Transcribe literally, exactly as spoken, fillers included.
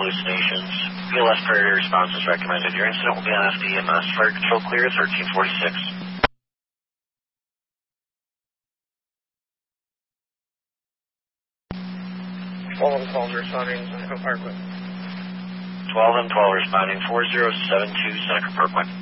hallucinations. B L S priority response is recommended. Your incident will be on F D M S. Fire control clear, thirteen forty-six. twelve and twelve responding, Seneca Parkway. twelve and twelve responding, four zero seven two Seneca Parkway.